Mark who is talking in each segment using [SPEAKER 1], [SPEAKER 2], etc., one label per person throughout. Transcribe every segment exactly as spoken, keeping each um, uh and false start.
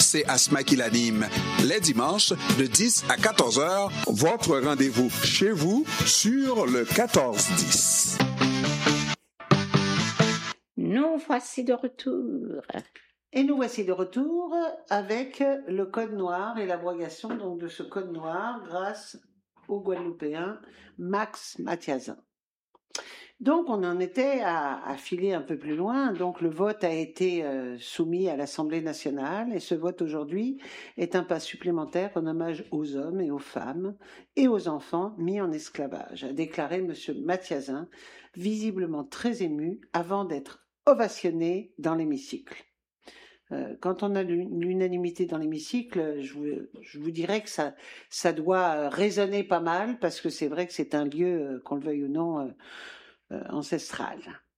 [SPEAKER 1] c'est Asma qui l'anime. Les dimanches, de dix à quatorze heures, votre rendez-vous chez vous sur le quatorze dix.
[SPEAKER 2] Nous voici de retour.
[SPEAKER 3] Et nous voici de retour avec le code noir et l'abrogation donc de ce code noir grâce au Guadeloupéen Max Mathiasin. Donc on en était à, à filer un peu plus loin. Donc le vote a été euh, soumis à l'Assemblée nationale et ce vote aujourd'hui est un pas supplémentaire en hommage aux hommes et aux femmes et aux enfants mis en esclavage, a déclaré Monsieur Mathiasin, visiblement très ému avant d'être ovationné dans l'hémicycle. Euh, quand on a l'unanimité dans l'hémicycle, je vous, je vous dirais que ça, ça doit résonner pas mal parce que c'est vrai que c'est un lieu, qu'on le veuille ou non, euh, euh, ancestral.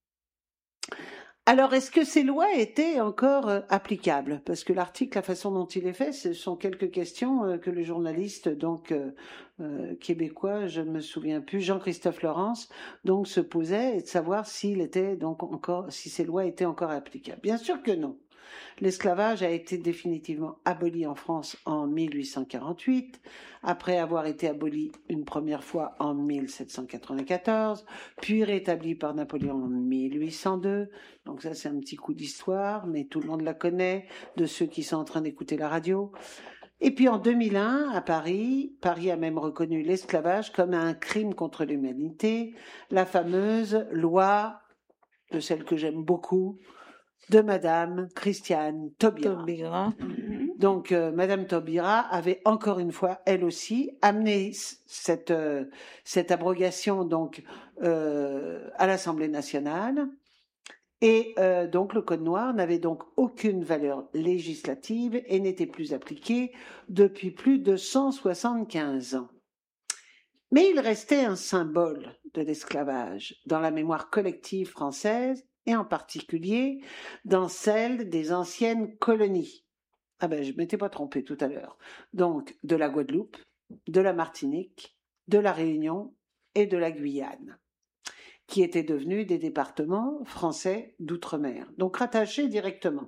[SPEAKER 3] Alors, est-ce que ces lois étaient encore euh, applicables? Parce que l'article, la façon dont il est fait, ce sont quelques questions euh, que le journaliste donc euh, euh, québécois, je ne me souviens plus, Jean-Christophe Laurence, donc se posait et de savoir s'il était donc encore, si ces lois étaient encore applicables. Bien sûr que non. L'esclavage a été définitivement aboli en France en mille huit cent quarante-huit, après avoir été aboli une première fois en mille sept cent quatre-vingt-quatorze, puis rétabli par Napoléon en mille huit cent deux. Donc ça, c'est un petit coup d'histoire, mais tout le monde la connaît, de ceux qui sont en train d'écouter la radio. Et puis en deux mille un, à Paris, Paris a même reconnu l'esclavage comme un crime contre l'humanité, la fameuse loi de celle que j'aime beaucoup, de Madame Christiane Taubira.
[SPEAKER 2] Taubira.
[SPEAKER 3] Donc, euh, Madame Taubira avait encore une fois, elle aussi, amené cette euh, cette abrogation donc euh, à l'Assemblée nationale. Et euh, donc, le Code noir n'avait donc aucune valeur législative et n'était plus appliqué depuis plus de cent soixante-quinze ans. Mais il restait un symbole de l'esclavage dans la mémoire collective française et en particulier dans celle des anciennes colonies. Ah ben, je ne m'étais pas trompée tout à l'heure. Donc, de la Guadeloupe, de la Martinique, de la Réunion et de la Guyane, qui étaient devenus des départements français d'outre-mer, donc rattachés directement.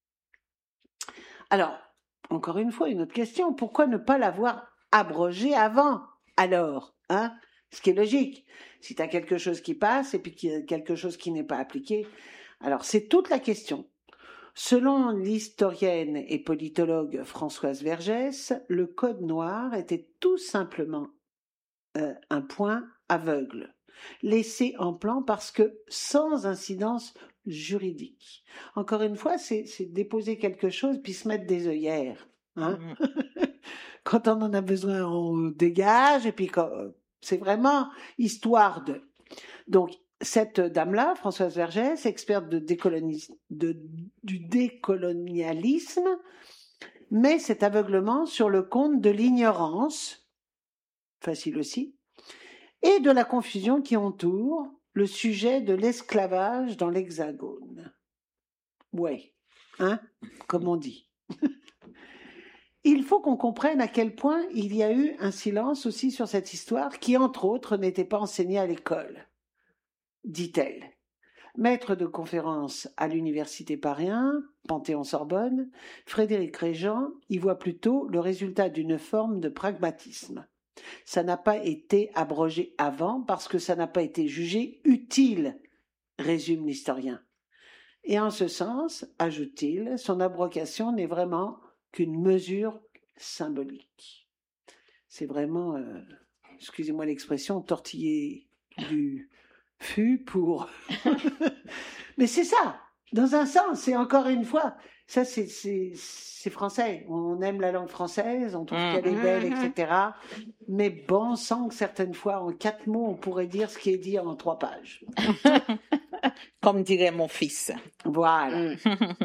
[SPEAKER 3] Alors, encore une fois, une autre question, pourquoi ne pas l'avoir abrogé avant, alors, hein? Ce qui est logique. Si tu as quelque chose qui passe et puis quelque chose qui n'est pas appliqué. Alors, c'est toute la question. Selon l'historienne et politologue Françoise Vergès, le Code noir était tout simplement euh, un point aveugle, laissé en plan parce que sans incidence juridique. Encore une fois, c'est, c'est déposer quelque chose puis se mettre des œillères. Hein? Mmh. Quand on en a besoin, on dégage et puis quand... C'est vraiment histoire de... Donc, cette dame-là, Françoise Vergès, experte de décolonis... de... du décolonialisme, met cet aveuglement sur le compte de l'ignorance, facile aussi, et de la confusion qui entoure le sujet de l'esclavage dans l'Hexagone. Ouais, hein, comme on dit. Il faut qu'on comprenne à quel point il y a eu un silence aussi sur cette histoire qui, entre autres, n'était pas enseignée à l'école, dit-elle. Maître de conférence à l'université Paris un, Panthéon-Sorbonne, Frédéric Régent y voit plutôt le résultat d'une forme de pragmatisme. Ça n'a pas été abrogé avant parce que ça n'a pas été jugé utile, résume l'historien. Et en ce sens, ajoute-t-il, son abrogation n'est vraiment qu'une mesure symbolique. C'est vraiment, euh, excusez-moi l'expression, tortiller du fût pour... Mais c'est ça, dans un sens, et encore une fois, ça c'est, c'est, c'est français. On aime la langue française, on trouve mmh, qu'elle est belle, mmh, et cetera. Mais bon sang que certaines fois, en quatre mots, on pourrait dire ce qui est dit en trois pages.
[SPEAKER 2] Comme dirait mon fils.
[SPEAKER 3] Voilà.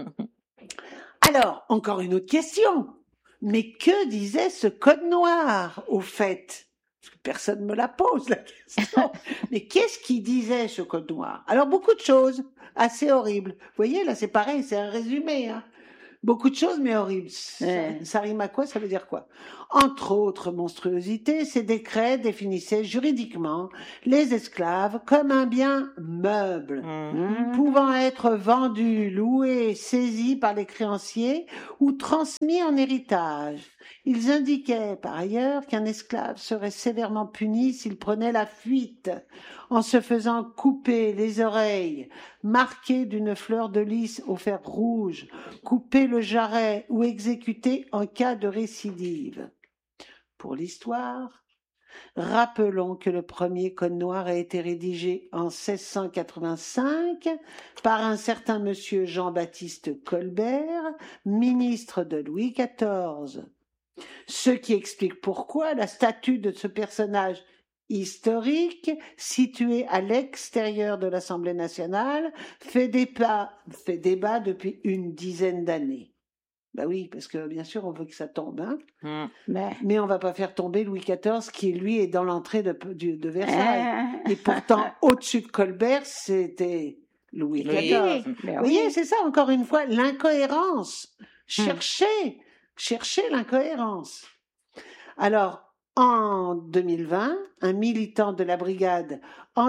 [SPEAKER 3] Alors, encore une autre question. Mais que disait ce code noir, au fait? Parce que personne ne me la pose, la question. Mais qu'est-ce qu'il disait, ce code noir? Alors, beaucoup de choses assez horribles. Vous voyez, là, c'est pareil, c'est un résumé. Hein. Beaucoup de choses, mais horribles. Ça,
[SPEAKER 4] Ouais.
[SPEAKER 3] ça rime à quoi? Ça veut dire quoi? Entre autres monstruosités, ces décrets définissaient juridiquement les esclaves comme un bien meuble,
[SPEAKER 2] Mm.
[SPEAKER 4] Mhm.
[SPEAKER 3] pouvant être vendu, loué, saisi par les créanciers ou transmis en héritage. Ils indiquaient par ailleurs qu'un esclave serait sévèrement puni s'il prenait la fuite, en se faisant couper les oreilles, marquer d'une fleur de lys au fer rouge, couper le jarret ou exécuter en cas de récidive. Pour l'histoire, rappelons que le premier Code noir a été rédigé en seize cent quatre-vingt-cinq par un certain monsieur Jean-Baptiste Colbert, ministre de Louis quatorze. Ce qui explique pourquoi la statue de ce personnage historique, situé à l'extérieur de l'Assemblée nationale, fait débat, fait débat depuis une dizaine d'années. Ben oui, parce que bien sûr, on veut que ça tombe, hein.
[SPEAKER 2] Mm.
[SPEAKER 4] Ben,
[SPEAKER 3] Mais on va pas faire tomber Louis quatorze, qui lui est dans l'entrée de, de, de Versailles.
[SPEAKER 4] hein.
[SPEAKER 3] Et pourtant, au-dessus de Colbert, c'était Louis
[SPEAKER 2] Louis.
[SPEAKER 3] quatorze.
[SPEAKER 4] Ben
[SPEAKER 3] Vous
[SPEAKER 4] oui.
[SPEAKER 3] voyez, c'est ça, encore une fois, l'incohérence. Cherchez, cherchez l'incohérence. Alors, en deux mille vingt, un militant de la brigade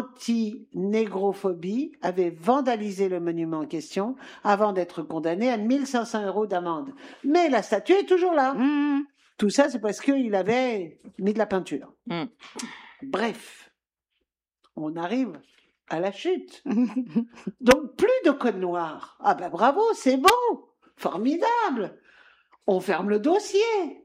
[SPEAKER 3] anti-négrophobie avait vandalisé le monument en question avant d'être condamné à mille cinq cents euros d'amende. Mais la statue est toujours là.
[SPEAKER 4] Mhm.
[SPEAKER 3] Tout ça, c'est parce qu'il avait mis de la peinture.
[SPEAKER 2] Mm.
[SPEAKER 3] Bref, on arrive à la chute. Donc, plus de code noir. Ah ben bravo, c'est bon, formidable. On ferme le dossier.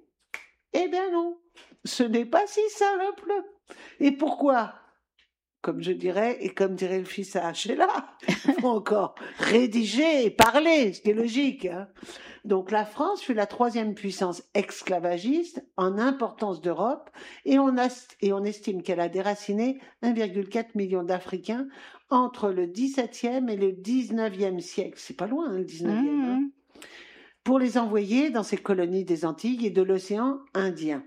[SPEAKER 3] Eh bien non, ce n'est pas si simple. Et pourquoi? Comme je dirais, et comme dirait le fils à Sheila, il faut encore rédiger et parler, ce qui est logique. Hein. Donc la France fut la troisième puissance esclavagiste en importance d'Europe et on, a, et on estime qu'elle a déraciné un virgule quatre million d'Africains entre le dix-septième et le dix-neuvième siècle. C'est pas loin, hein, le dix-neuvième. Hein.
[SPEAKER 4] Mhm.
[SPEAKER 3] Pour les envoyer dans ces colonies des Antilles et de l'océan Indien.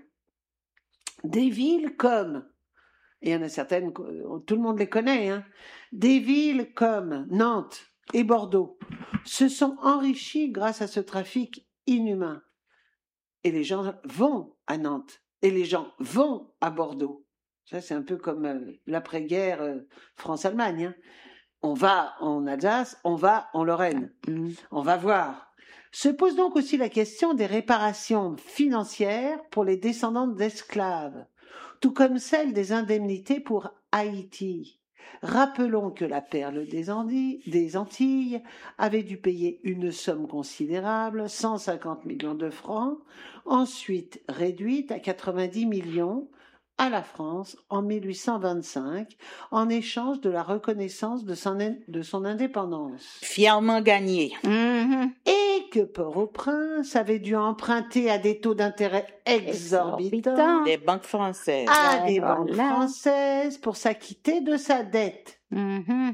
[SPEAKER 3] Des villes comme, et il y en a certaines, tout le monde les connaît, hein, des villes comme Nantes et Bordeaux se sont enrichies grâce à ce trafic inhumain. Et les gens vont à Nantes, et les gens vont à Bordeaux. Ça, c'est un peu comme euh, l'après-guerre euh, France-Allemagne. Hein. On va en Alsace, on va en Lorraine.
[SPEAKER 4] Mhm.
[SPEAKER 3] On va voir. Se pose donc aussi la question des réparations financières pour les descendants d'esclaves, tout comme celle des indemnités pour Haïti. Rappelons que la perle des Antilles, des Antilles avait dû payer une somme considérable, cent cinquante millions de francs, ensuite réduite à quatre-vingt-dix millions à la France en mille huit cent vingt-cinq, en échange de la reconnaissance de son, de son indépendance.
[SPEAKER 2] Fièrement gagné.
[SPEAKER 4] Mhm.
[SPEAKER 3] Et que Port-au-Prince avait dû emprunter à des taux d'intérêt exorbitants
[SPEAKER 4] Exorbitant.
[SPEAKER 2] Des banques françaises.
[SPEAKER 3] à
[SPEAKER 4] Ouais,
[SPEAKER 3] des banques
[SPEAKER 4] voilà.
[SPEAKER 3] françaises pour s'acquitter de sa dette.
[SPEAKER 4] Mhm.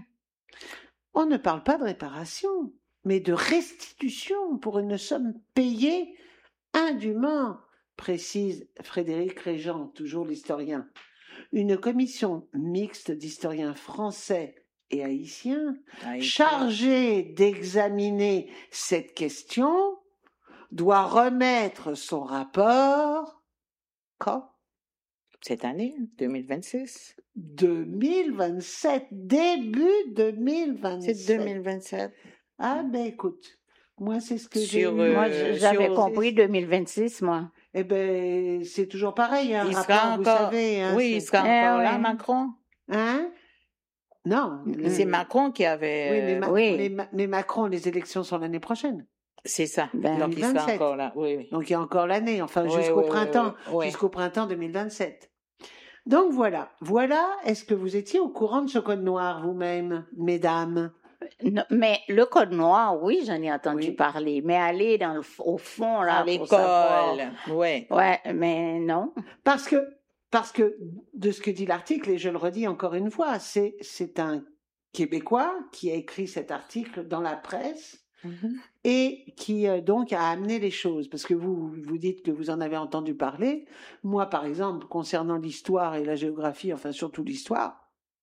[SPEAKER 3] On ne parle pas de réparation, mais de restitution pour une somme payée indûment, précise Frédéric Régent, toujours l'historien. Une commission mixte d'historiens français et haïtiens
[SPEAKER 2] Haïti.
[SPEAKER 3] chargée d'examiner cette question doit remettre son rapport quand?
[SPEAKER 2] Cette année, deux mille vingt-six.
[SPEAKER 3] deux mille vingt-sept, début deux mille vingt-sept.
[SPEAKER 2] C'est deux mille vingt-sept.
[SPEAKER 3] Ah ben écoute, moi c'est ce que j'ai
[SPEAKER 2] Sur,
[SPEAKER 3] eu.
[SPEAKER 2] euh,
[SPEAKER 4] Moi, je- j'avais
[SPEAKER 2] sur-
[SPEAKER 4] compris deux mille vingt-six, moi.
[SPEAKER 3] Eh ben c'est toujours pareil, hein,
[SPEAKER 2] Il
[SPEAKER 3] rapport,
[SPEAKER 2] sera
[SPEAKER 3] vous
[SPEAKER 2] encore.
[SPEAKER 3] savez. Hein,
[SPEAKER 2] oui, il
[SPEAKER 3] c'est-
[SPEAKER 2] sera
[SPEAKER 4] Eh
[SPEAKER 2] encore là,
[SPEAKER 4] ouais.
[SPEAKER 2] Macron.
[SPEAKER 3] Hein? Non. le-
[SPEAKER 2] C'est Macron qui avait.
[SPEAKER 3] Oui, mais, Ma-
[SPEAKER 4] Oui.
[SPEAKER 3] mais Ma- mais Macron, les élections sont l'année prochaine.
[SPEAKER 2] C'est ça.
[SPEAKER 4] Ben,
[SPEAKER 2] Donc il sera
[SPEAKER 3] vingt-sept.
[SPEAKER 2] encore là. Oui, oui.
[SPEAKER 3] Donc il y a encore l'année, enfin
[SPEAKER 2] Oui,
[SPEAKER 3] jusqu'au
[SPEAKER 2] oui, oui,
[SPEAKER 3] printemps,
[SPEAKER 2] oui, oui.
[SPEAKER 3] jusqu'au printemps deux mille vingt-sept. Donc voilà, voilà, est-ce que vous étiez au courant de ce code noir vous-même, mesdames?
[SPEAKER 4] Non, mais le code noir, oui, j'en ai entendu
[SPEAKER 3] Oui.
[SPEAKER 4] parler. Mais aller dans le, f- au fond, là,
[SPEAKER 2] À
[SPEAKER 4] pour savoir-
[SPEAKER 2] l'école. Oui.
[SPEAKER 4] Ouais, mais non.
[SPEAKER 3] Parce que, parce que de ce que dit l'article, et je le redis encore une fois, c'est, c'est un Québécois qui a écrit cet article dans la presse
[SPEAKER 2] Mhm.
[SPEAKER 3] et qui euh, donc a amené les choses. Parce que vous, vous dites que vous en avez entendu parler. Moi, par exemple, concernant l'histoire et la géographie, enfin surtout l'histoire,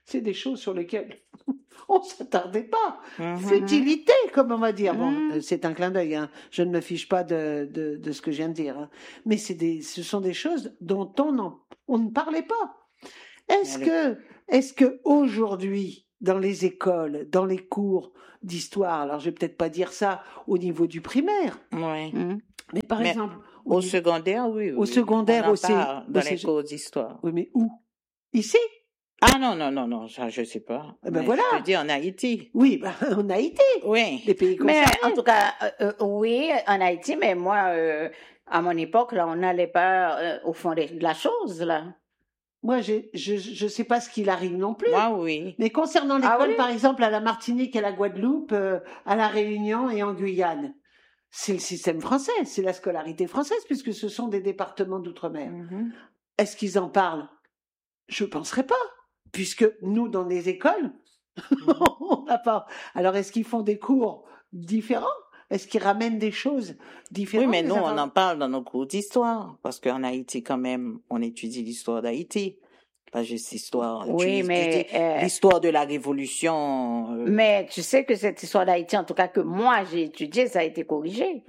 [SPEAKER 3] c'est des choses sur lesquelles on ne s'attardait pas.
[SPEAKER 2] Mhm.
[SPEAKER 3] Futilité, comme on va dire. Bon,
[SPEAKER 4] Mhm.
[SPEAKER 3] euh, c'est un clin d'œil, hein. Je ne me fiche pas de, de, de ce que je viens de dire. hein. Mais c'est des, ce sont des choses dont on, en- on ne parlait pas. Est-ce
[SPEAKER 2] Allez.
[SPEAKER 3] que, est-ce que aujourd'hui, dans les écoles, dans les cours d'histoire, alors je vais peut-être pas dire ça au niveau du primaire,
[SPEAKER 2] Oui.
[SPEAKER 4] Mhm.
[SPEAKER 3] mais par
[SPEAKER 2] Mais
[SPEAKER 3] exemple, au,
[SPEAKER 2] Au
[SPEAKER 3] niveau-
[SPEAKER 2] secondaire, oui.
[SPEAKER 3] au
[SPEAKER 2] oui.
[SPEAKER 3] secondaire
[SPEAKER 2] On en
[SPEAKER 3] aussi,
[SPEAKER 2] parle dans
[SPEAKER 3] au
[SPEAKER 2] les
[SPEAKER 3] cég-
[SPEAKER 2] cours d'histoire.
[SPEAKER 3] oui, mais où? Ici?
[SPEAKER 2] Ah non, non, non, non, ça, je sais pas.
[SPEAKER 3] Eh ben
[SPEAKER 2] Mais
[SPEAKER 3] voilà.
[SPEAKER 2] Je te dis en Haïti.
[SPEAKER 3] Oui, ben, en Haïti,
[SPEAKER 2] Oui.
[SPEAKER 3] les pays
[SPEAKER 4] Mais
[SPEAKER 3] concernés.
[SPEAKER 4] en tout cas, euh, euh, oui, en Haïti, mais moi, euh, à mon époque, là, on n'allait pas euh, au fond de de la chose, là.
[SPEAKER 3] Moi, j'ai- je je sais pas ce qu'il arrive non plus.
[SPEAKER 2] Moi, oui.
[SPEAKER 3] Mais concernant
[SPEAKER 4] Ah
[SPEAKER 3] l'école,
[SPEAKER 4] oui?
[SPEAKER 3] par exemple, à la Martinique, à la Guadeloupe, euh, à la Réunion et en Guyane, c'est le système français, c'est la scolarité française, puisque ce sont des départements d'outre-mer.
[SPEAKER 2] Mhm.
[SPEAKER 3] Est-ce qu'ils en parlent? Je ne penserais pas, puisque nous, dans les écoles, on n'a pas. Alors, est-ce qu'ils font des cours différents? Est-ce qu'ils ramènent des choses différentes?
[SPEAKER 2] Oui, mais
[SPEAKER 3] des
[SPEAKER 2] nous, on
[SPEAKER 3] infor-
[SPEAKER 2] en parle dans nos cours d'histoire. Parce qu'en Haïti, quand même, on étudie l'histoire d'Haïti. Pas juste l'histoire.
[SPEAKER 4] Oui,
[SPEAKER 2] tu
[SPEAKER 4] mais,
[SPEAKER 2] étudies
[SPEAKER 4] euh,
[SPEAKER 2] l'histoire de la Révolution. euh,
[SPEAKER 4] Mais tu sais que cette histoire d'Haïti, en tout cas que moi j'ai étudiée, ça a été corrigé.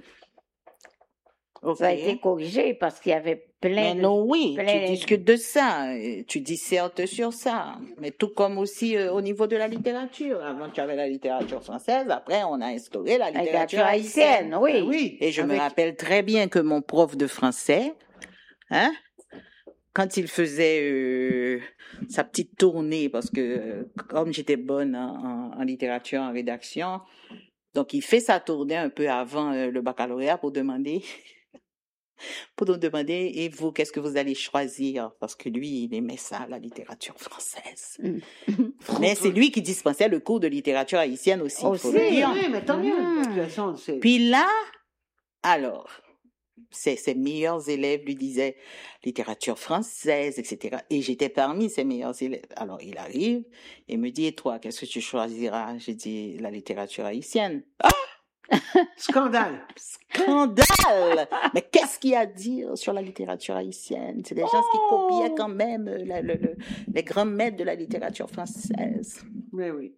[SPEAKER 2] ok.
[SPEAKER 4] Ça a été corrigé parce qu'il y avait plein
[SPEAKER 2] Mais
[SPEAKER 4] de...
[SPEAKER 2] non, oui,
[SPEAKER 4] plein-
[SPEAKER 2] tu discutes de ça, euh, tu dissertes sur ça. Mais tout comme aussi euh, au niveau de la littérature. Avant, tu avais la littérature française, après, on a instauré la
[SPEAKER 4] la
[SPEAKER 2] littérature
[SPEAKER 4] littérature
[SPEAKER 2] haïtienne.
[SPEAKER 4] haïtienne, oui.
[SPEAKER 3] Ben oui.
[SPEAKER 2] Et je me
[SPEAKER 3] avec-
[SPEAKER 2] rappelle très bien que mon prof de français, hein, quand il faisait euh, sa petite tournée, parce que euh, comme j'étais bonne en, en- en littérature, en rédaction, donc il fait sa tournée un peu avant euh, le baccalauréat pour demander, pour nous demander, et vous, qu'est-ce que vous allez choisir? Parce que lui, il aimait ça, la littérature française. Mais c'est lui qui dispensait le cours de littérature haïtienne aussi, il faut
[SPEAKER 4] Aussi,
[SPEAKER 2] le
[SPEAKER 3] Oui,
[SPEAKER 2] dire.
[SPEAKER 3] oui, mais tant mieux.
[SPEAKER 4] Mhm.
[SPEAKER 3] De toute façon, c'est...
[SPEAKER 2] Puis là, alors, ses, ses meilleurs élèves lui disaient littérature française, et cetera. Et j'étais parmi ses meilleurs élèves. Alors, il arrive et me dit, et toi, qu'est-ce que tu choisiras? J'ai dit, la littérature haïtienne.
[SPEAKER 3] Scandale.
[SPEAKER 2] Scandale! Mais qu'est-ce qu'il y a à dire sur la littérature haïtienne? C'est des gens qui copiaient quand même euh, le- le- le- les grands maîtres de la littérature française.
[SPEAKER 3] Mais oui.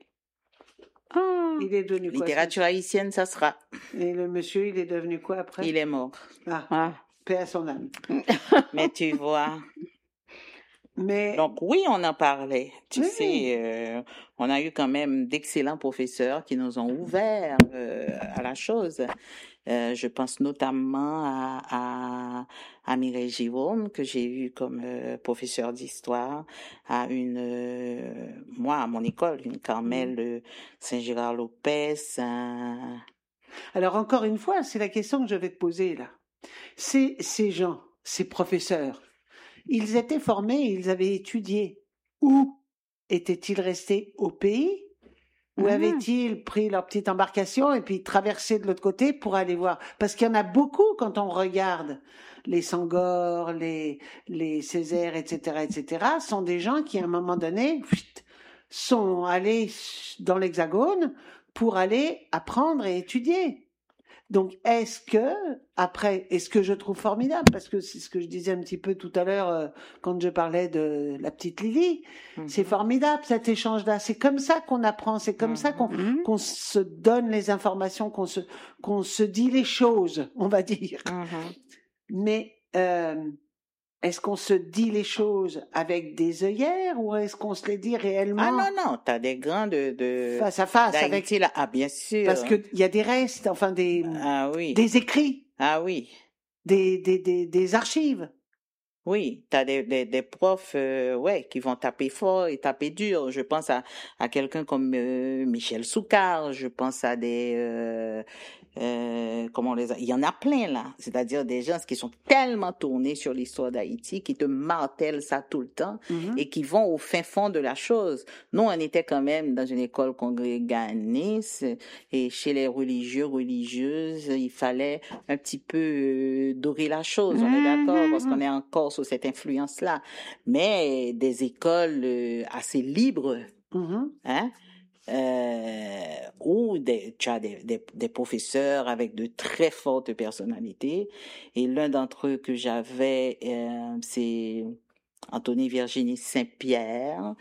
[SPEAKER 4] Ah.
[SPEAKER 3] Il est devenu quoi?
[SPEAKER 2] Littérature haïtienne, ça sera.
[SPEAKER 3] ce- Et le monsieur, il est devenu quoi après?
[SPEAKER 2] Il est mort.
[SPEAKER 3] Ah,
[SPEAKER 4] Ah.
[SPEAKER 3] paix à son âme.
[SPEAKER 2] Mais tu vois.
[SPEAKER 3] Mais
[SPEAKER 2] Donc oui, on en parlait. Tu
[SPEAKER 3] Oui.
[SPEAKER 2] sais, euh, on a eu quand même d'excellents professeurs qui nous ont ouvert euh, à la chose. Euh, je pense notamment à, à, à Mireille Jérôme, que j'ai eu comme euh, professeur d'histoire, à une, euh, moi, à mon école, une Carmel euh, Saint-Gérard-Lopez. un-
[SPEAKER 3] alors encore une fois, c'est la question que je vais te poser là. Ces, ces gens, ces professeurs, ils étaient formés, ils avaient étudié. Où étaient-ils restés au pays? Ou
[SPEAKER 4] Mhm.
[SPEAKER 3] avaient-ils pris leur petite embarcation et puis traversé de l'autre côté pour aller voir? Parce qu'il y en a beaucoup quand on regarde les Senghor, les, les Césaire, et cetera, et cetera, sont des gens qui, à un moment donné, pfft, sont allés dans l'Hexagone pour aller apprendre et étudier. Donc, est-ce que, après, et ce que je trouve formidable, parce que c'est ce que je disais un petit peu tout à l'heure euh, quand je parlais de la petite Lily, c'est formidable cet échange-là. C'est comme ça qu'on apprend, c'est comme ça qu'on
[SPEAKER 4] Mhm.
[SPEAKER 3] qu'on se donne les informations, qu'on se, qu'on se dit les choses, on va dire. Mais euh, est-ce qu'on se dit les choses avec des œillères ou est-ce qu'on se les dit réellement
[SPEAKER 2] Ah non, non, t'as des grands de, de
[SPEAKER 3] face à face avec...
[SPEAKER 2] d'Haïti là. Ah bien sûr.
[SPEAKER 3] Parce qu'il y a des restes, enfin des,
[SPEAKER 2] Ah oui.
[SPEAKER 3] des écrits,
[SPEAKER 2] Ah oui.
[SPEAKER 3] des, des, des, des archives.
[SPEAKER 2] Oui, t'as des, des, des profs euh, ouais, qui vont taper fort et taper dur. Je pense à, à quelqu'un comme euh, Michel Soucard, je pense à des... Euh, euh, comment on les a... Il y en a plein là, c'est-à-dire des gens qui sont tellement tournés sur l'histoire d'Haïti, qui te martèlent ça tout le temps
[SPEAKER 3] Mhm.
[SPEAKER 2] et qui vont au fin fond de la chose. Nous, on était quand même dans une école congréganiste et chez les religieux, religieuses, il fallait un petit peu euh, dorer la chose, on est d'accord, parce qu'on est encore sous cette influence-là. Mais des écoles euh, assez libres,
[SPEAKER 3] Mhm.
[SPEAKER 2] hein, euh, où des, tu as des, des, des professeurs avec de très fortes personnalités. Et l'un d'entre eux que j'avais, euh, c'est Anthony Virginie Saint-Pierre,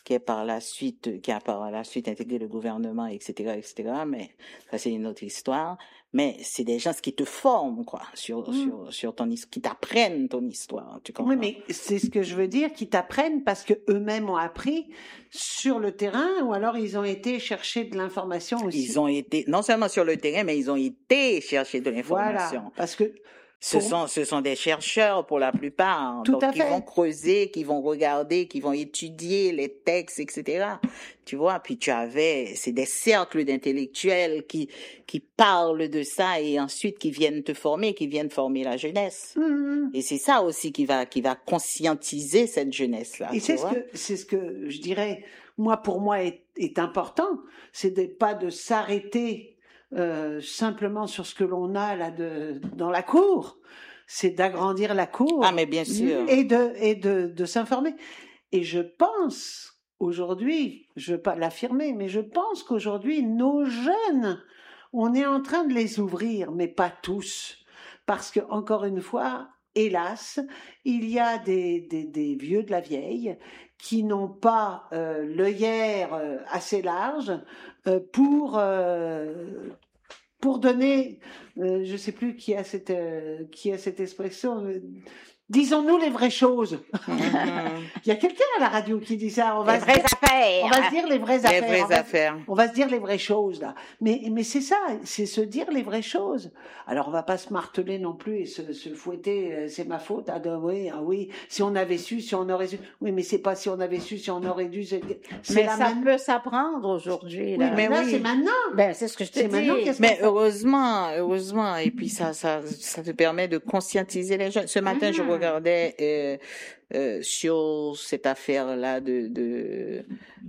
[SPEAKER 2] qui est par la suite, qui a par la suite intégré le gouvernement, et cetera, et cetera. Mais ça, c'est une autre histoire. Mais c'est des gens qui te forment, quoi, sur,
[SPEAKER 3] Mm.
[SPEAKER 2] sur, sur ton histoire, qui t'apprennent ton histoire, tu comprends?
[SPEAKER 3] Oui, mais c'est ce que je veux dire, qu'ils t'apprennent parce que eux-mêmes ont appris sur le terrain, ou alors ils ont été chercher de l'information aussi.
[SPEAKER 2] Ils ont été, non seulement sur le terrain, mais ils ont été chercher de
[SPEAKER 3] Voilà,
[SPEAKER 2] l'information.
[SPEAKER 3] parce que
[SPEAKER 2] Ce
[SPEAKER 3] Pour-
[SPEAKER 2] sont, ce sont des chercheurs pour la plupart,
[SPEAKER 3] Tout
[SPEAKER 2] donc
[SPEAKER 3] à
[SPEAKER 2] qui
[SPEAKER 3] fait.
[SPEAKER 2] vont creuser, qui vont regarder, qui vont étudier les textes, et cetera. Tu vois, puis tu avais, c'est des cercles d'intellectuels qui qui parlent de ça et ensuite qui viennent te former, qui viennent former la jeunesse.
[SPEAKER 3] Mhm.
[SPEAKER 2] Et c'est ça aussi qui va qui va conscientiser cette jeunesse-là.
[SPEAKER 3] Et
[SPEAKER 2] tu
[SPEAKER 3] c'est ce
[SPEAKER 2] vois.
[SPEAKER 3] que c'est ce que je dirais, moi pour moi est, est important, c'est de pas de s'arrêter euh, simplement sur ce que l'on a là de dans la cour, c'est d'agrandir la cour
[SPEAKER 2] Ah mais bien sûr.
[SPEAKER 3] et de et de de s'informer. Et je pense aujourd'hui, je veux pas l'affirmer, mais je pense qu'aujourd'hui nos jeunes, on est en train de les ouvrir, mais pas tous, parce que encore une fois, hélas, il y a des, des, des vieux de la vieille qui n'ont pas euh, l'œillère euh, assez large euh, pour euh, pour donner, euh, je sais plus qui a cette euh, qui a cette expression. euh, Disons-nous les vraies choses.
[SPEAKER 2] Mhm.
[SPEAKER 3] Il y a quelqu'un à la radio qui dit ça. On va
[SPEAKER 4] Les
[SPEAKER 3] se
[SPEAKER 4] vraies
[SPEAKER 3] dire,
[SPEAKER 4] affaires.
[SPEAKER 3] on va se dire les vraies
[SPEAKER 2] Les
[SPEAKER 3] affaires.
[SPEAKER 2] vraies
[SPEAKER 3] on va-
[SPEAKER 2] affaires.
[SPEAKER 3] on va se dire les vraies choses là. Mais mais c'est ça, c'est se dire les vraies choses. Alors on va pas se marteler non plus et se, se fouetter. euh, C'est ma faute. Ah de- oui, ah oui. Si on avait su, si on aurait su. Oui, mais c'est pas si on avait su, si on aurait dû. C'est c'est
[SPEAKER 4] Mais
[SPEAKER 3] la
[SPEAKER 4] ça
[SPEAKER 3] même.
[SPEAKER 4] peut s'apprendre aujourd'hui.
[SPEAKER 3] Oui,
[SPEAKER 4] Là.
[SPEAKER 3] mais
[SPEAKER 2] Mais
[SPEAKER 3] là
[SPEAKER 2] oui.
[SPEAKER 3] c'est maintenant.
[SPEAKER 4] Ben, c'est ce que je te
[SPEAKER 3] C'est maintenant
[SPEAKER 4] dis.
[SPEAKER 3] qu'est-ce
[SPEAKER 2] Mais
[SPEAKER 3] qu'on fait?
[SPEAKER 2] heureusement, heureusement, et puis ça, ça, ça te permet de conscientiser les jeunes. Ce matin, je
[SPEAKER 4] Mhm.
[SPEAKER 2] regardais euh, euh, sur cette affaire-là de de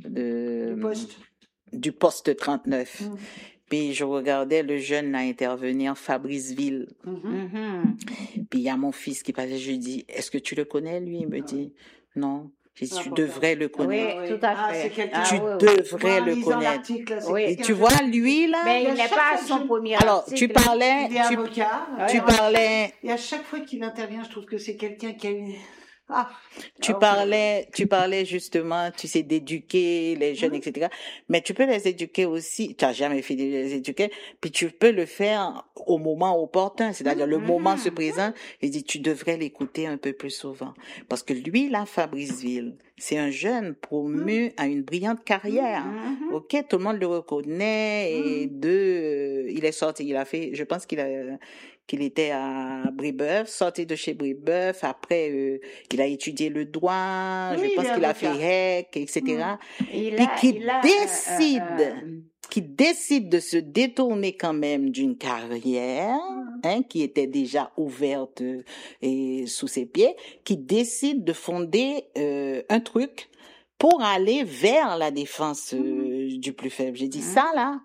[SPEAKER 2] de
[SPEAKER 3] Le poste.
[SPEAKER 2] du poste trente-neuf.
[SPEAKER 3] Mhm.
[SPEAKER 2] Puis je regardais le jeune là intervenir, Fabrice Ville.
[SPEAKER 3] Mhm.
[SPEAKER 4] Mhm.
[SPEAKER 2] Puis il y a mon fils qui passait, je lui dis, est-ce que tu le connais, lui? Il me dit, non. J'ai dit,
[SPEAKER 3] Ah,
[SPEAKER 2] tu
[SPEAKER 3] pourquoi?
[SPEAKER 2] devrais le
[SPEAKER 4] Oui,
[SPEAKER 2] connaître.
[SPEAKER 4] tout à
[SPEAKER 3] Ah,
[SPEAKER 4] fait.
[SPEAKER 3] c'est quelqu'un-
[SPEAKER 2] Tu
[SPEAKER 4] oui, oui.
[SPEAKER 2] devrais
[SPEAKER 3] Moi, en
[SPEAKER 2] le
[SPEAKER 3] lisant
[SPEAKER 2] connaître.
[SPEAKER 3] l'article, là, c'est
[SPEAKER 4] Oui.
[SPEAKER 2] Et
[SPEAKER 3] quelqu'un
[SPEAKER 2] tu
[SPEAKER 3] que-
[SPEAKER 2] vois, lui, là,
[SPEAKER 4] Mais
[SPEAKER 3] Et à
[SPEAKER 4] il n'est
[SPEAKER 3] chaque
[SPEAKER 4] pas à
[SPEAKER 3] fois que
[SPEAKER 4] son
[SPEAKER 3] je-
[SPEAKER 4] premier
[SPEAKER 2] alors,
[SPEAKER 4] article.
[SPEAKER 2] tu parlais,
[SPEAKER 3] Il est
[SPEAKER 2] tu,
[SPEAKER 3] avocat.
[SPEAKER 2] tu
[SPEAKER 4] Ouais.
[SPEAKER 2] parlais,
[SPEAKER 3] Et à chaque fois qu'il intervient, je trouve que c'est quelqu'un qui a une. Ah,
[SPEAKER 2] tu
[SPEAKER 3] ok.
[SPEAKER 2] parlais, tu parlais justement, tu sais, d'éduquer les jeunes,
[SPEAKER 3] Mhm.
[SPEAKER 2] et cetera. Mais tu peux les éduquer aussi, tu n'as jamais fini de les éduquer, puis tu peux le faire au moment opportun, c'est-à-dire le
[SPEAKER 4] Mhm.
[SPEAKER 2] moment se présente, il dit, tu devrais l'écouter un peu plus souvent. Parce que lui, là, Fabrice Ville, c'est un jeune promu à une brillante carrière.
[SPEAKER 4] Mhm.
[SPEAKER 2] Ok, tout le monde le reconnaît et deux, euh, il est sorti, il a fait, je pense qu'il a, qu'il était à Brébeuf, sorti de chez Brébeuf, après euh, il a étudié le droit,
[SPEAKER 3] Oui,
[SPEAKER 2] je pense
[SPEAKER 3] il est
[SPEAKER 2] qu'il a
[SPEAKER 3] avocat.
[SPEAKER 2] fait H E C, et cetera.
[SPEAKER 4] Il
[SPEAKER 2] Puis
[SPEAKER 4] a,
[SPEAKER 2] qui
[SPEAKER 4] il a,
[SPEAKER 2] décide,
[SPEAKER 4] euh, euh,
[SPEAKER 2] qui décide de se détourner quand même d'une carrière, hein, qui était déjà ouverte euh, et sous ses pieds, qui décide de fonder euh, un truc pour aller vers la défense euh, du plus faible. J'ai dit
[SPEAKER 4] Mhm.
[SPEAKER 2] ça là,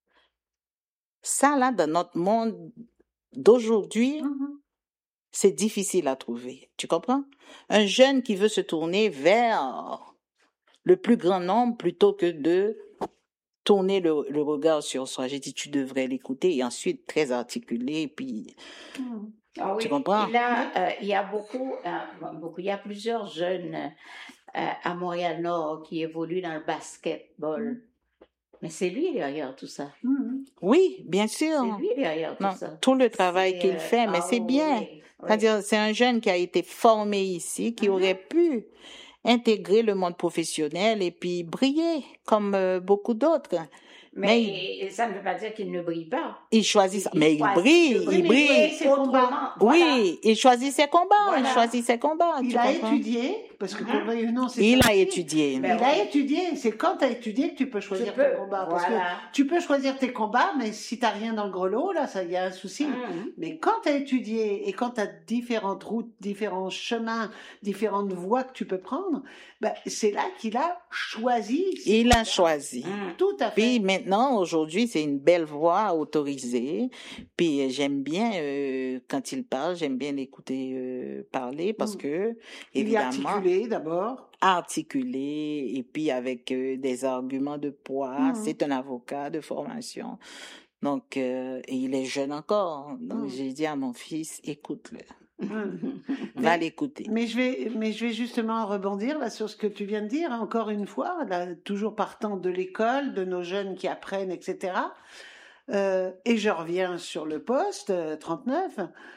[SPEAKER 2] ça là dans notre monde d'aujourd'hui,
[SPEAKER 3] Mhm.
[SPEAKER 2] c'est difficile à trouver. Tu comprends? Un jeune qui veut se tourner vers le plus grand nombre plutôt que de tourner le, le regard sur soi. J'ai dit, tu devrais l'écouter et ensuite très articulé, puis
[SPEAKER 3] Mhm.
[SPEAKER 4] Ah oui.
[SPEAKER 2] Tu comprends?
[SPEAKER 4] Et là, euh, il y a beaucoup, euh, beaucoup, il y a plusieurs jeunes euh, à Montréal-Nord qui évoluent dans le basketball. Mais c'est lui derrière tout ça.
[SPEAKER 3] Mhm.
[SPEAKER 2] oui, bien sûr.
[SPEAKER 4] C'est lui derrière tout
[SPEAKER 2] Non,
[SPEAKER 4] ça.
[SPEAKER 2] tout le travail
[SPEAKER 4] C'est,
[SPEAKER 2] qu'il
[SPEAKER 4] euh,
[SPEAKER 2] fait, mais
[SPEAKER 4] ah
[SPEAKER 2] c'est
[SPEAKER 4] oui,
[SPEAKER 2] bien.
[SPEAKER 4] oui, oui.
[SPEAKER 2] C'est-à-dire, c'est un jeune qui a été formé ici, qui
[SPEAKER 4] Mhm.
[SPEAKER 2] aurait pu intégrer le monde professionnel et puis briller comme euh, beaucoup d'autres.
[SPEAKER 4] Mais,
[SPEAKER 2] Mais
[SPEAKER 4] et- et ça ne veut pas dire qu'il ne brille pas.
[SPEAKER 2] Il choisit ça.
[SPEAKER 4] Il-
[SPEAKER 2] Mais
[SPEAKER 4] il
[SPEAKER 2] il
[SPEAKER 4] choisit
[SPEAKER 2] brille,
[SPEAKER 4] de
[SPEAKER 2] il
[SPEAKER 4] briller,
[SPEAKER 2] brille.
[SPEAKER 4] mais
[SPEAKER 3] ses
[SPEAKER 4] autrement,
[SPEAKER 3] combats.
[SPEAKER 4] voilà.
[SPEAKER 2] Oui, il choisit ses combats, il
[SPEAKER 4] Voilà.
[SPEAKER 2] choisit ses combats.
[SPEAKER 3] Il
[SPEAKER 2] tu
[SPEAKER 3] a
[SPEAKER 2] comprends?
[SPEAKER 3] étudié, parce que
[SPEAKER 4] Mhm.
[SPEAKER 3] qu'on veuille ou non, c'est
[SPEAKER 2] Il
[SPEAKER 3] ça
[SPEAKER 2] a
[SPEAKER 3] aussi.
[SPEAKER 2] étudié.
[SPEAKER 4] Ben
[SPEAKER 3] Il a
[SPEAKER 4] oui.
[SPEAKER 3] étudié. C'est quand tu as étudié que tu peux choisir
[SPEAKER 4] Tu peux,
[SPEAKER 3] ton combat. Parce que
[SPEAKER 4] voilà.
[SPEAKER 3] tu peux choisir tes combats, mais si tu n'as rien dans le grelot, là, ça y a un souci.
[SPEAKER 4] Mhm.
[SPEAKER 3] Mais quand tu as étudié et quand tu as différentes routes, différents chemins, différentes voies que tu peux prendre, ben, c'est là qu'il a choisi. ses
[SPEAKER 2] Il a
[SPEAKER 3] combats.
[SPEAKER 2] choisi.
[SPEAKER 4] Mhm.
[SPEAKER 3] Tout à fait.
[SPEAKER 2] Puis maintenant, aujourd'hui, c'est une belle voix autorisée. Puis euh, j'aime bien euh, quand il parle, j'aime bien l'écouter euh, parler parce
[SPEAKER 3] Mm.
[SPEAKER 2] que
[SPEAKER 3] Il est
[SPEAKER 2] évidemment
[SPEAKER 3] articulé d'abord.
[SPEAKER 2] articulé et puis avec euh, des arguments de poids.
[SPEAKER 3] Mm.
[SPEAKER 2] C'est un avocat de formation. Donc euh, et il est jeune encore. Donc
[SPEAKER 3] Mm.
[SPEAKER 2] j'ai dit à mon fils, écoute-le. Va l'écouter.
[SPEAKER 3] Mais je vais, mais je vais justement rebondir là sur ce que tu viens de dire, encore une fois, là, toujours partant de l'école, de nos jeunes qui apprennent, et cetera. Euh, et je reviens sur le poste euh, trente-neuf.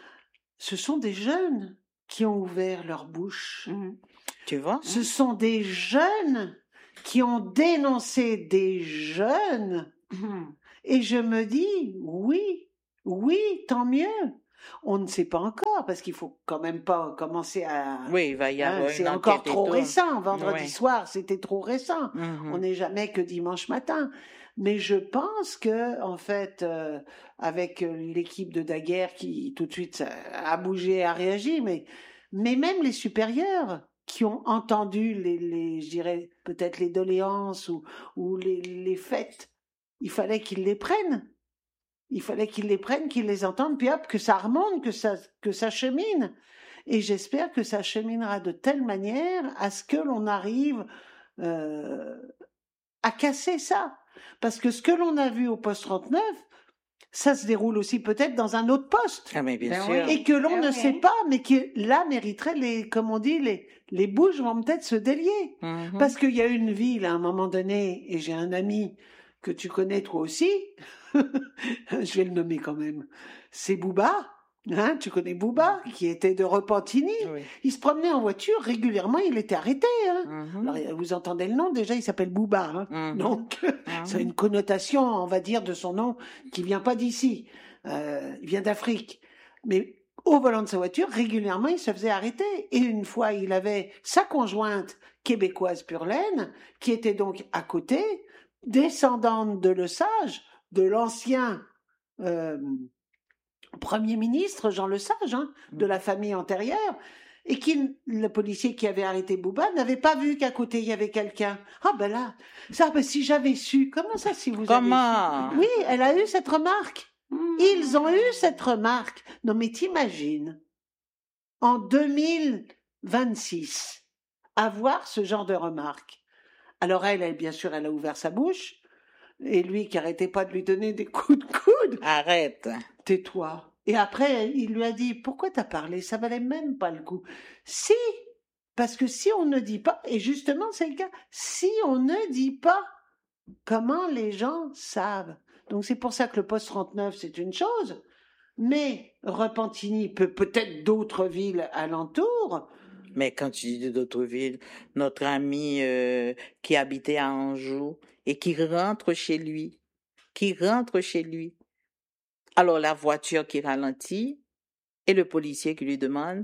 [SPEAKER 3] Ce sont des jeunes qui ont ouvert leur bouche.
[SPEAKER 4] Mhm.
[SPEAKER 2] Tu vois?
[SPEAKER 3] Ce sont des jeunes qui ont dénoncé des jeunes.
[SPEAKER 4] Mhm.
[SPEAKER 3] Et je me dis, oui, oui, tant mieux. On ne sait pas encore, parce qu'il faut quand même pas commencer à...
[SPEAKER 2] Oui, il va y
[SPEAKER 3] Hein,
[SPEAKER 2] avoir
[SPEAKER 3] c'est
[SPEAKER 2] une
[SPEAKER 3] encore
[SPEAKER 2] enquête et
[SPEAKER 3] trop
[SPEAKER 2] tout.
[SPEAKER 3] récent. Vendredi
[SPEAKER 2] Ouais.
[SPEAKER 3] soir, c'était trop récent.
[SPEAKER 2] Mhm.
[SPEAKER 3] On n'est jamais que dimanche matin. Mais je pense que, en fait, euh, avec euh, l'équipe de Daguerre qui tout de suite a bougé, a réagi, mais, mais même les supérieurs qui ont entendu les, les je dirais, peut-être les doléances ou, ou les, les faits, il fallait qu'ils les prennent. Il fallait qu'ils les prennent, qu'ils les entendent, puis hop, que ça remonte, que ça, que ça chemine. Et j'espère que ça cheminera de telle manière à ce que l'on arrive euh, à casser ça. Parce que ce que l'on a vu au poste trente-neuf, ça se déroule aussi peut-être dans un autre poste.
[SPEAKER 2] Ah, mais bien
[SPEAKER 4] Ben
[SPEAKER 2] sûr.
[SPEAKER 4] oui.
[SPEAKER 3] Et que l'on
[SPEAKER 4] Ah
[SPEAKER 3] ne
[SPEAKER 4] oui.
[SPEAKER 3] sait pas, mais qui là mériterait les, comme on dit, les, les bouches vont peut-être se délier.
[SPEAKER 2] Mhm.
[SPEAKER 3] Parce qu'il y a une ville à un moment donné, et j'ai un ami que tu connais toi aussi, je vais le nommer quand même, c'est Bouba, hein, tu connais Bouba, qui était de Repentigny.
[SPEAKER 2] Oui.
[SPEAKER 3] Il se promenait en voiture régulièrement, il était arrêté. Hein.
[SPEAKER 2] Mhm.
[SPEAKER 3] Alors, vous entendez le nom, déjà il s'appelle Bouba. Hein.
[SPEAKER 2] Mhm.
[SPEAKER 3] Donc,
[SPEAKER 2] Mhm.
[SPEAKER 3] ça a une connotation, on va dire, de son nom qui vient pas d'ici, euh, il vient d'Afrique. Mais au volant de sa voiture, régulièrement, il se faisait arrêter. Et une fois, il avait sa conjointe québécoise pure laine, qui était donc à côté, descendante de Lesage, de l'ancien euh, Premier ministre Jean Lesage, hein, de la famille antérieure, et qui, le policier qui avait arrêté Bouba n'avait pas vu qu'à côté il y avait quelqu'un. Ah ben là, ça, ben si j'avais su, comment ça si vous
[SPEAKER 2] Comment?
[SPEAKER 3] avez su? Oui, elle a eu cette remarque. Ils ont eu cette remarque. Non mais t'imagines, en deux mille vingt-six, avoir ce genre de remarque. Alors elle, elle, bien sûr, elle a ouvert sa bouche, et lui qui arrêtait pas de lui donner des coups de coude,
[SPEAKER 2] Arrête.
[SPEAKER 3] tais-toi. Et après, il lui a dit, pourquoi t'as parlé? Ça valait même pas le coup. Si, parce que si on ne dit pas, et justement c'est le cas, si on ne dit pas, comment les gens savent? Donc c'est pour ça que le poste trente-neuf, c'est une chose, mais Repentigny peut peut-être d'autres villes alentours.
[SPEAKER 2] Mais quand tu dis d'autres villes, notre ami euh, qui habitait à Anjou et qui rentre chez lui, qui rentre chez lui. Alors la voiture qui ralentit et le policier qui lui demande,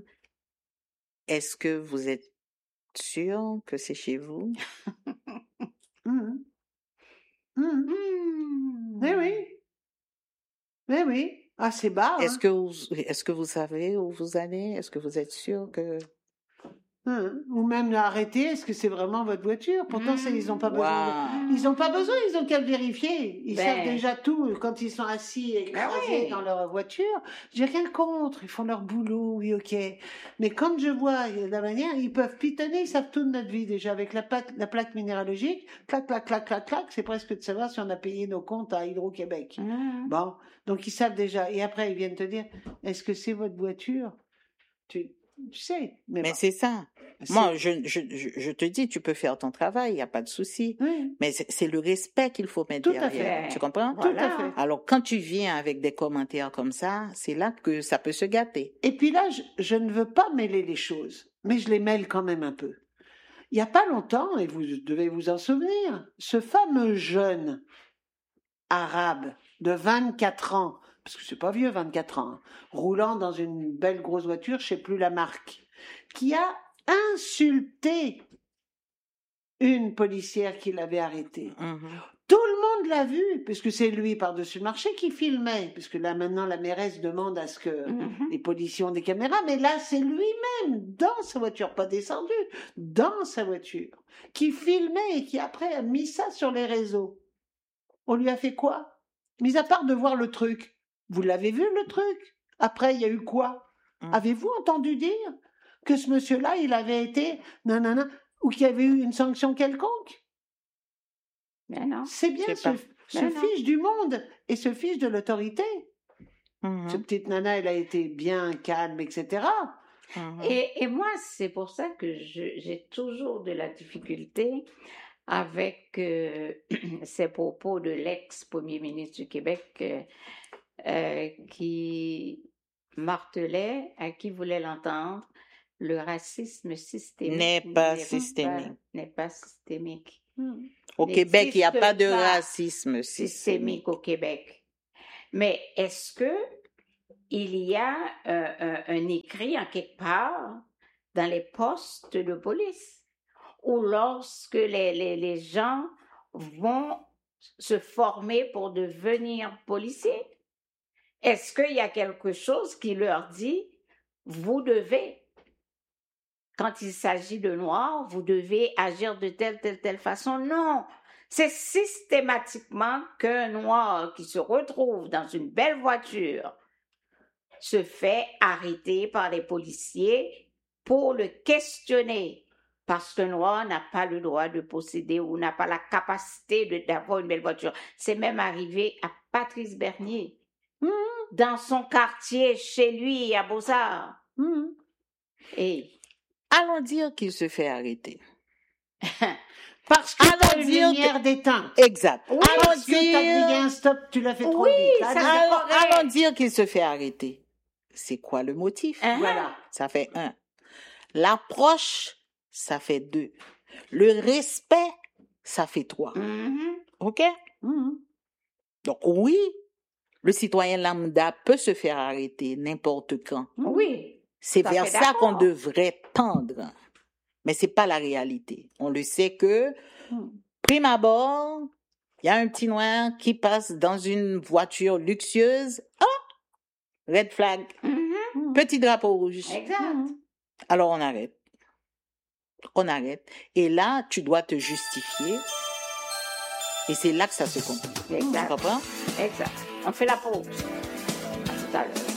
[SPEAKER 2] est-ce que vous êtes sûr que c'est chez vous?
[SPEAKER 3] Hum, hum.
[SPEAKER 4] Hmm.
[SPEAKER 3] Mais oui, mais oui, ah c'est bas.
[SPEAKER 2] Est-ce
[SPEAKER 3] Hein.
[SPEAKER 2] que vous, est-ce que vous savez où vous allez? Est-ce que vous êtes sûr que...
[SPEAKER 3] Hein. Ou même arrêter, est-ce que c'est vraiment votre voiture? Pourtant, c'est- ils n'ont pas besoin. de-
[SPEAKER 2] Wow.
[SPEAKER 3] Ils n'ont pas besoin, ils ont qu'à le vérifier. Ils
[SPEAKER 4] Ben.
[SPEAKER 3] savent déjà tout quand ils sont assis écrasés
[SPEAKER 4] Ben oui.
[SPEAKER 3] dans leur voiture. J'ai rien contre, ils font leur boulot, oui, ok. Mais quand je vois la manière, ils peuvent pitonner, ils savent toute notre vie déjà avec la, plaque, la plaque minéralogique. Clac, clac, clac, clac, clac. C'est presque de savoir si on a payé nos comptes à Hydro-Québec.
[SPEAKER 4] Hmm.
[SPEAKER 3] Bon, donc ils savent déjà. Et après, ils viennent te dire, est-ce que c'est votre voiture? Tu, tu sais. Mais,
[SPEAKER 2] Mais
[SPEAKER 3] bon,
[SPEAKER 2] c'est ça.
[SPEAKER 3] c'est-
[SPEAKER 2] Moi, je, je, je, je te dis, tu peux faire ton travail, il n'y a pas de souci.
[SPEAKER 3] Oui,
[SPEAKER 2] Mais c'est c'est le respect qu'il faut mettre
[SPEAKER 3] Tout à
[SPEAKER 2] derrière.
[SPEAKER 4] fait.
[SPEAKER 2] Tu comprends?
[SPEAKER 3] tout à
[SPEAKER 4] Voilà.
[SPEAKER 3] fait.
[SPEAKER 2] Alors, quand tu viens avec des commentaires comme ça, c'est là que ça peut se gâter.
[SPEAKER 3] Et puis là, je, je ne veux pas mêler les choses, mais je les mêle quand même un peu. Il n'y a pas longtemps, et vous devez vous en souvenir, ce fameux jeune arabe de vingt-quatre ans, parce que c'est pas vieux, vingt-quatre ans, hein, roulant dans une belle grosse voiture, je sais plus la marque, qui a insulté une policière qui l'avait arrêté.
[SPEAKER 2] Mhm.
[SPEAKER 3] Tout le monde l'a vu, puisque c'est lui par-dessus le marché qui filmait, puisque là maintenant la mairesse demande à ce que
[SPEAKER 4] Mhm.
[SPEAKER 3] les policiers ont des caméras, mais là c'est lui-même, dans sa voiture, pas descendu, dans sa voiture, qui filmait et qui après a mis ça sur les réseaux. On lui a fait quoi? Mis à part de voir le truc. Vous l'avez vu le truc? Après, il y a eu quoi?
[SPEAKER 2] Mm.
[SPEAKER 3] Avez-vous entendu dire que ce monsieur-là, il avait été nanana, ou qu'il y avait eu une sanction quelconque?
[SPEAKER 4] Ben non.
[SPEAKER 3] C'est bien,
[SPEAKER 2] C'est
[SPEAKER 3] se,
[SPEAKER 2] pas-
[SPEAKER 3] se
[SPEAKER 4] Ben non.
[SPEAKER 3] fiche du monde et se fiche de l'autorité.
[SPEAKER 2] Mhm.
[SPEAKER 3] Cette petite nana, elle a été bien calme, et cetera.
[SPEAKER 2] Mhm.
[SPEAKER 4] Et, et moi, c'est pour ça que je- j'ai toujours de la difficulté avec euh, ces propos de l'ex-premier ministre du Québec euh, euh, qui martelait, à qui voulait l'entendre, le racisme systémique
[SPEAKER 2] N'est pas
[SPEAKER 4] n'est
[SPEAKER 2] systémique.
[SPEAKER 4] n'est pas systémique.
[SPEAKER 2] Au Québec, il n'y a pas de
[SPEAKER 4] N'existe pas
[SPEAKER 2] racisme systémique.
[SPEAKER 4] systémique au Québec. Mais est-ce que il y a euh, un, un écrit en quelque part dans les postes de police ou lorsque les, les, les gens vont se former pour devenir policiers? Est-ce qu'il y a quelque chose qui leur dit, vous devez, quand il s'agit de noirs, vous devez agir de telle, telle, telle façon? Non, c'est systématiquement qu'un noir qui se retrouve dans une belle voiture se fait arrêter par les policiers pour le questionner. Parce qu'un noir n'a pas le droit de posséder ou n'a pas la capacité de- d'avoir une belle voiture. C'est même arrivé à Patrice Bernier,
[SPEAKER 3] Mmh,
[SPEAKER 4] dans son quartier, chez lui, à Beaux-Arts.
[SPEAKER 3] mmh.
[SPEAKER 4] Et
[SPEAKER 2] Allons dire qu'il se fait arrêter.
[SPEAKER 3] Parce que
[SPEAKER 2] Alors
[SPEAKER 3] t'as une
[SPEAKER 2] dire
[SPEAKER 3] lumière d'éteinte.
[SPEAKER 2] Exact.
[SPEAKER 4] Oui,
[SPEAKER 2] allons
[SPEAKER 3] Parce que t'as grillé
[SPEAKER 2] dire,
[SPEAKER 3] un stop, tu l'as fait trop
[SPEAKER 4] Oui,
[SPEAKER 3] vite.
[SPEAKER 4] ça,
[SPEAKER 3] Allez.
[SPEAKER 4] c'est
[SPEAKER 2] allons,
[SPEAKER 4] correct.
[SPEAKER 2] allons dire qu'il se fait arrêter. C'est quoi le motif?
[SPEAKER 4] Hein?
[SPEAKER 3] Voilà.
[SPEAKER 2] Ça fait un. L'approche, ça fait deux. Le respect, ça fait trois.
[SPEAKER 4] Mhm.
[SPEAKER 2] OK?
[SPEAKER 3] Mmh.
[SPEAKER 2] Donc oui, le citoyen lambda peut se faire arrêter n'importe quand.
[SPEAKER 4] Oui.
[SPEAKER 2] C'est
[SPEAKER 4] Tout à
[SPEAKER 2] vers
[SPEAKER 4] fait
[SPEAKER 2] ça
[SPEAKER 4] d'accord.
[SPEAKER 2] qu'on devrait tendre. Mais c'est pas la réalité. On le sait que,
[SPEAKER 3] Mmh.
[SPEAKER 2] prime abord, il y a un petit noir qui passe dans une voiture luxueuse. Ah! Red flag.
[SPEAKER 4] Mhm.
[SPEAKER 2] Petit drapeau rouge.
[SPEAKER 4] Exact.
[SPEAKER 3] Mmh.
[SPEAKER 2] Alors on arrête. On arrête. Et là, tu dois te justifier. Et c'est là que ça se complique. Tu
[SPEAKER 4] Exact.
[SPEAKER 2] comprends?
[SPEAKER 4] Exact. On fait la pause. À tout à l'heure.